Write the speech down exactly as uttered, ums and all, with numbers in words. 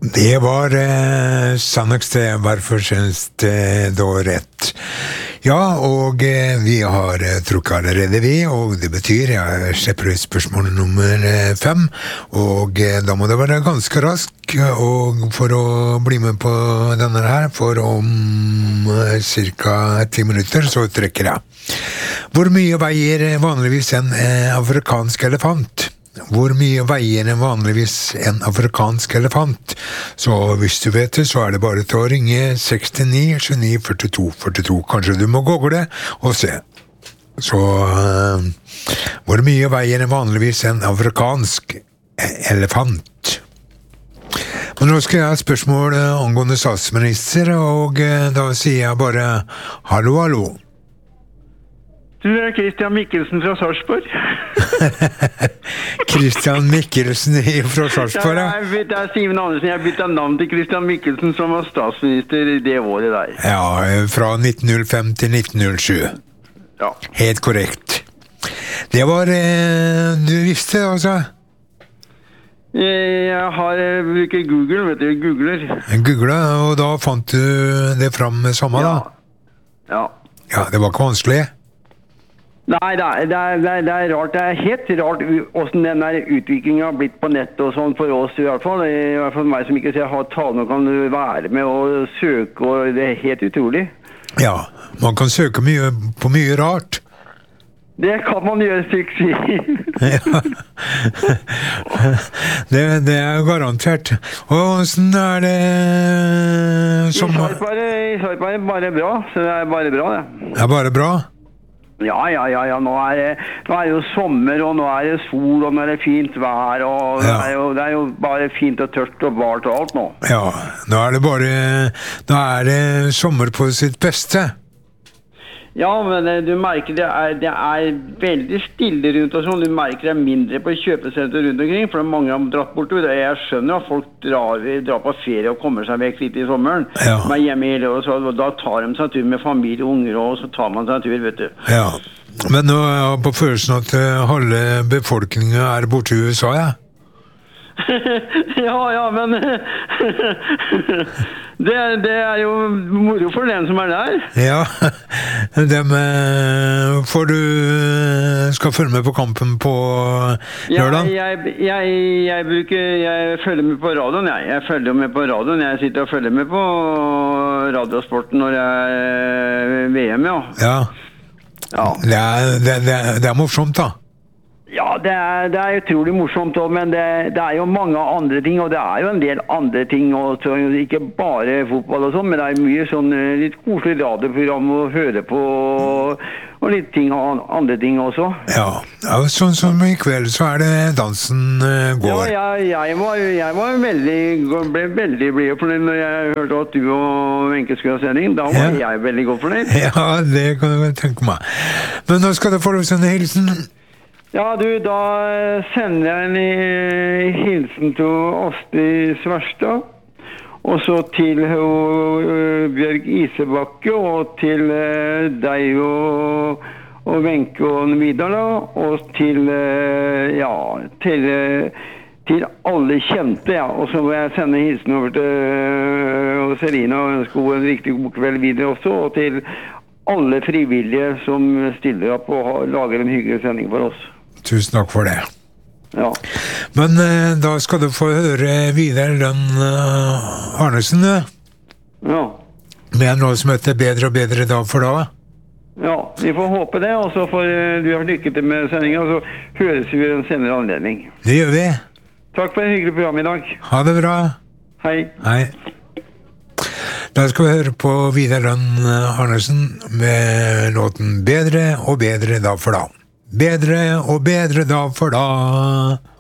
Det var eh, sannest det, hvorfor synes det da rett? Ja, og eh, vi har eh, trukket allerede vi, og det betyr, jeg slipper ut spørsmål nummer eh, fem, og eh, da må det være ganske rask, og for å bli med på denne her, for om eh, cirka ti minutter, så trekker jeg. Hvor mye veier vanligvis en eh, afrikansk elefant? Hvor mye veier en vanligvis en afrikansk elefant? Så hvis du vet det, så er det bare til å ringe seks ni sju ni fire to fire to. Kanskje du må google og se. Så uh, hvor mye veier en vanligvis en afrikansk elefant? Men nå skal jeg ha spørsmål angående statsminister, og uh, da sier jeg bare hallo, hallo. Du er Christian Mikkelsen fra Sarpsborg. Christian Mikkelsen fra Sarpsborg, ja. Ja, det er Simen Andersen. Jeg byttet navn til Christian Mikkelsen, som var statsminister det året der. Ja, fra nitten null fem til nitten null sju. Ja. Helt korrekt. Det var eh, du visste, altså? Jeg har bruker Google, vet du, googler. Google, og da fant du det fram med samme, ja. da? Ja. Ja, det var ikke vanskelig? Nei, det er, det, er, det er rart. Det er helt rart hvordan den der utviklingen har blitt på nett og sånn for oss i hvert fall. I hvert fall meg som ikke ser har talen og kan være med og søke, og det er helt utrolig. Ja, man kan søke mye, på mye rart. Det kan man gjøre, slik si. Ja, det, det er garantert. Og hvordan er det som... I Sarpsborg er det bare bra, så det er bare bra, det. Det er bare bra? Ja, ja, ja, ja. Nå er, det, nå er det jo sommer, og nå er det sol, og nå er det fint vær, og ja. det, er jo, det er jo bare fint og tørt og bart og alt nå. Ja, nå er det bare, nå er det sommer på sitt beste. Ja, men du merker det er, det er veldig stille rundt og sånn. Du merker det er mindre på kjøpesenter rundt omkring, for det er mange har dratt bortover. Jeg skjønner at folk drar, drar på ferie og kommer seg vekk litt i sommeren. Ja. Men hjemme i hele, og, så, og da tar de seg tur med familie og unger, og så tar man seg tur, vet du. Ja, men nå er jeg på følelsen at halve befolkningen er borte i U S A, ja? ja, ja, men det, det er jo moro for den som er der. Ja, dem får du skal følge med på kampen på lørdag? Ja, jeg, jeg, jeg bruker, jeg følger med på radioen, jeg. Jeg følger med på radioen, jeg sitter og følger med på radiosporten når jeg er V M, ja. Ja, ja. Det, er, det, det, er, det er morsomt da. Ja, det er, det er utrolig morsomt, men det, det er jo mange andre ting, og det er jo en del andre ting, og ikke bare fotball og sånn, men det er mye sånn litt koselig radioprogram å høre på, og litt ting, andre ting også. Ja, ja sånn som i kveld så er det dansen uh, går. Ja, jeg, jeg, var, jeg var veldig, ble veldig blid fornøyd når jeg hørte at du og Wenche skulle ha sending. Da var ja. jeg veldig godt fornøyd. Ja, det kan du vel tenke meg. Men nå skal du få sende hilsen. Ja, du, da sender jeg en hilsen til Astrid Sverstad, og så til uh, Bjørg Isebakke, og til uh, deg og, og Wenche og Vidar, og til, uh, ja, til, uh, til alle kjente, ja. Og så vil jeg sende hilsen over til uh, Selina og ønske henne en riktig god kveld videre også, og til alle frivillige som stiller opp og lager en hyggelig sending for oss. Tusen takk for det. Ja. Men eh, da skal du få høre videre den uh, Arnesen, ja. med noe som heter Bedre og bedre dag for da. Ja, vi får håpe det, og så får uh, du ha lykke til med sendingen, og så høres vi en senere anledning. Det gjør vi. Takk for en hyggelig program i dag. Ha det bra. Hei. Hei. Da skal vi høre på Vidar Lønn Arnesen med låten Bedre og bedre dag for da. Bedre og bedre dag for da.